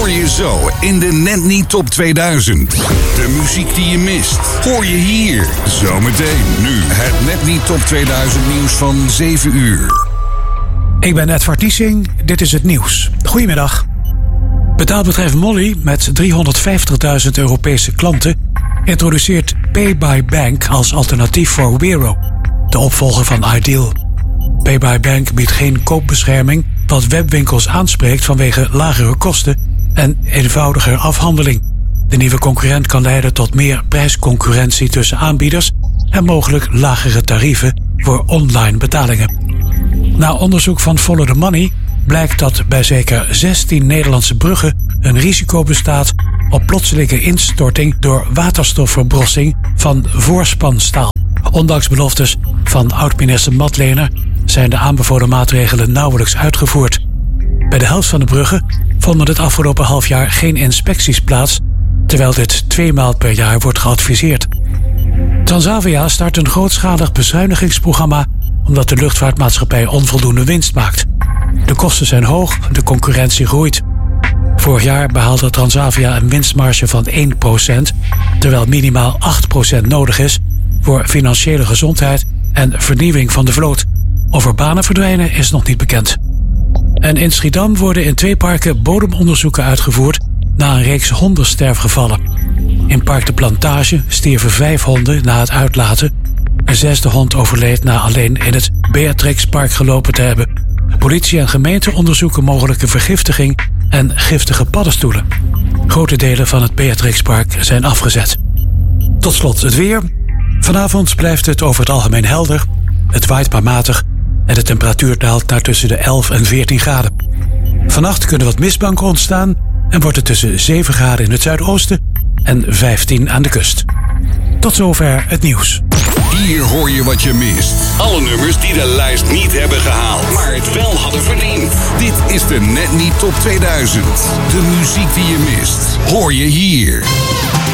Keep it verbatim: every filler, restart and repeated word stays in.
hoor je zo in de Net Niet Top tweeduizend. De muziek die je mist, hoor je hier. Zometeen nu het Net Niet Top tweeduizend nieuws van zeven uur. Ik ben Edward Niesing, dit is het nieuws. Goedemiddag. Betaalbedrijf Molly met driehonderdvijftigduizend Europese klanten introduceert Pay by Bank als alternatief voor Wero, de opvolger van Ideal. Pay by Bank biedt geen koopbescherming, wat webwinkels aanspreekt vanwege lagere kosten en eenvoudiger afhandeling. De nieuwe concurrent kan leiden tot meer prijsconcurrentie tussen aanbieders en mogelijk lagere tarieven voor online betalingen. Na onderzoek van Follow the Money blijkt dat bij zeker zestien Nederlandse bruggen een risico bestaat op plotselinge instorting door waterstofverbrossing van voorspanstaal. Ondanks beloftes van oud-minister Madlener zijn de aanbevolen maatregelen nauwelijks uitgevoerd. Bij de helft van de bruggen vonden het afgelopen half jaar geen inspecties plaats, terwijl dit twee maal per jaar wordt geadviseerd. Transavia start een grootschalig bezuinigingsprogramma omdat de luchtvaartmaatschappij onvoldoende winst maakt. De kosten zijn hoog, de concurrentie groeit. Vorig jaar behaalde Transavia een winstmarge van één procent, terwijl minimaal acht procent nodig is voor financiële gezondheid en vernieuwing van de vloot. Of er banen verdwijnen is nog niet bekend. En in Schiedam worden in twee parken bodemonderzoeken uitgevoerd na een reeks hondensterfgevallen. In Park de Plantage stierven vijf honden na het uitlaten. Een zesde hond overleed na alleen in het Beatrixpark gelopen te hebben. Politie en gemeente onderzoeken mogelijke vergiftiging en giftige paddenstoelen. Grote delen van het Beatrixpark zijn afgezet. Tot slot het weer. Vanavond blijft het over het algemeen helder. Het waait maar matig en de temperatuur daalt naar tussen de elf en veertien graden. Vannacht kunnen wat mistbanken ontstaan en wordt het tussen zeven graden in het zuidoosten en vijftien aan de kust. Tot zover het nieuws. Hier hoor je wat je mist. Alle nummers die de lijst niet hebben gehaald, maar het wel hadden verdiend. Dit is de Net Niet Top tweeduizend. De muziek die je mist, hoor je hier.